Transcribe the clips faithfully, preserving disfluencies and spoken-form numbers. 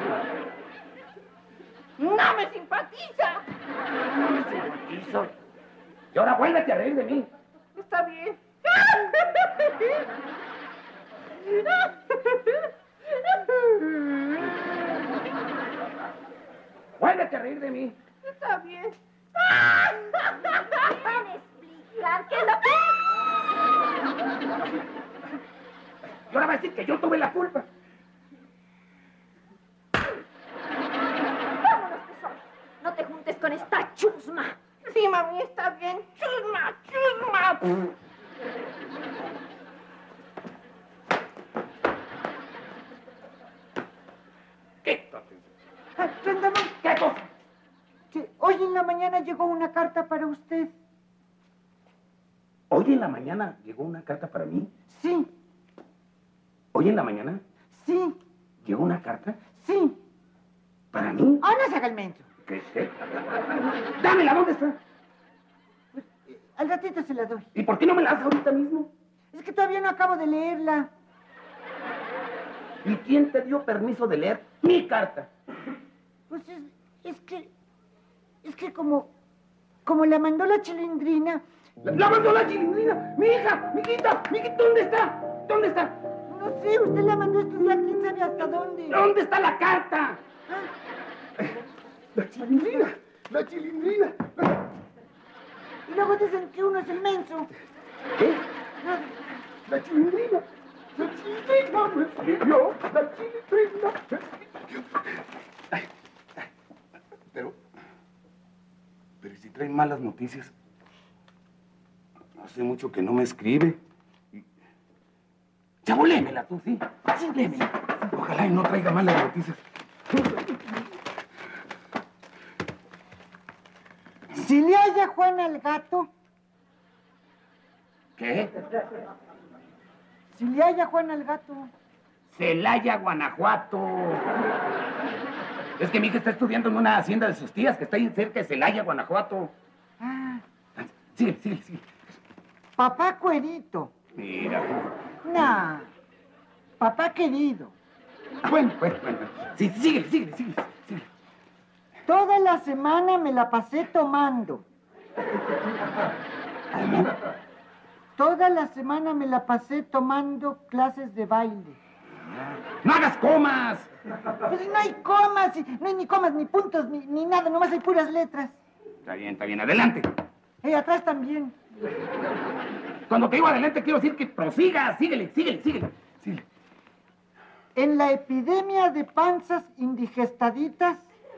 ¡No me simpatiza! No me simpatizo. Y ahora vuélvete a reír de mí. Está bien. Vuélvete a reír de mí. Está bien. ¿Quieren explicar qué es lo que...? Y ahora va a decir que yo tuve la culpa. Vámonos, tesoro. No te juntes con esta chusma. Sí, mami, está bien. Chusma, chusma. Quítate. Rendón, ¿Qué cosa? que hoy en la mañana llegó una carta para usted. Hoy en la mañana llegó una carta para mí. Sí, Hoy en la mañana sí, llegó una carta sí. para mí. Ah, no se haga el menso. ¿Qué, qué? Dámela, ¿dónde está? Pues, eh, al ratito se la doy. ¿Y por qué no me la das ahorita mismo? Es que todavía no acabo de leerla. ¿Y quién te dio permiso de leer mi carta? Pues es, es que... Es que como... Como la mandó la chilindrina... ¡La, la mandó la chilindrina! ¡Mi hija! ¡Mi hijita! ¡Mi hijita! ¿Dónde está? ¿Dónde está? No sé, usted la mandó a estudiar, quién sabe hasta dónde. ¿Dónde está la carta? Ah, La chilindrina. La chilindrina. La... y luego dicen que uno es el menso. ¿Qué? No, La chilindrina. La chilindrina me escribió. La chilindrina me escribió. Ay, ay, pero... Pero si traen malas noticias... Hace mucho que no me escribe. Y... Chavo, léemela tú, ¿sí? Sí, léemela. Ojalá y no traiga malas noticias. si le halla Juana al gato, ¿Qué? si le halla Juana al gato. Celaya, Guanajuato. Es que mi hija está estudiando en una hacienda de sus tías que está ahí cerca de Celaya, Guanajuato. Ah, Sigue, sigue, sigue. papá cuerito. Mira. Nah, papá querido. Ah, bueno, bueno, bueno. Sí, síguele, síguele, síguele, síguele. Toda la semana me la pasé tomando. ¿Cómo? Toda la semana me la pasé tomando clases de baile. ¡No hagas comas! Pues no hay comas, y- no hay ni comas, ni puntos, ni, ni nada, nomás hay puras letras. Está bien, está bien. Adelante. Y atrás también. Cuando te digo adelante, quiero decir que prosigas. Síguele, síguele, síguele. Síguele. En la epidemia de panzas indigestaditas,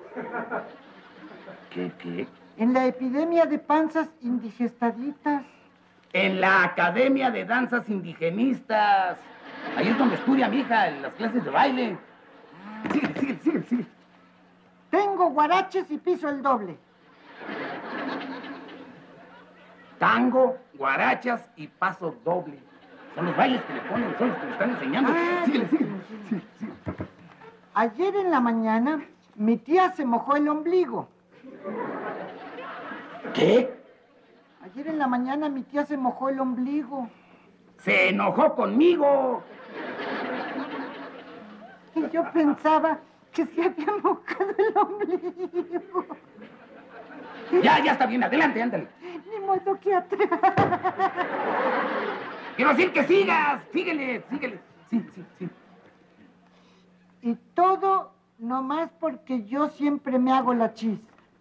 ¿Qué, qué? en la epidemia de panzas indigestaditas, En la Academia de Danzas Indigenistas. Ahí es donde estudia mi hija, en las clases de baile. Síguele, síguele, síguele, síguele. tengo guaraches y piso el doble. Tango, guarachas y paso doble. Son los bailes que le ponen, son los que le están enseñando. Ah, Síguele, síguele. Síguele, síguele. Ayer en la mañana, mi tía se mojó el ombligo. ¿Qué? Ayer en la mañana mi tía se mojó el ombligo. Se enojó conmigo. Y yo pensaba que se había mojado el ombligo. Ya, ya está bien, adelante, ándale. Ni modo que atrás. Quiero decir que sigas, síguele, síguele. Sí, sí, sí. Y todo nomás porque yo siempre me hago la chis.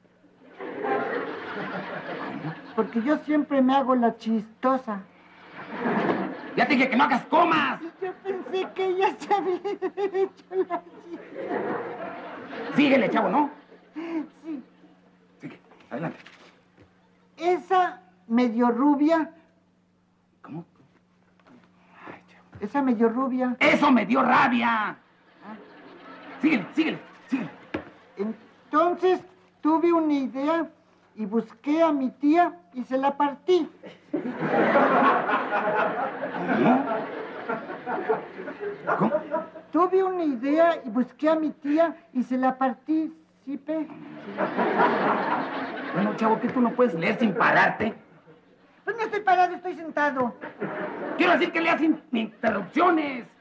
Porque yo siempre me hago la chistosa. Ya te dije que no hagas comas. Y yo pensé que ella se había hecho la chis. Síguele, chavo, ¿no? Sí. Sigue, adelante. Esa medio rubia, ¿Cómo? Ay, chavo. esa medio rubia. Eso me dio rabia. Síguele, síguele, síguele. Entonces tuve una idea y busqué a mi tía y se la partí. ¿Cómo? ¿Cómo? Tuve una idea y busqué a mi tía y se la partí, ¿sí, pe? Bueno, chavo, que tú no puedes leer sin pararte. Pues no estoy parado, estoy sentado. Quiero decir que leas sin interrupciones.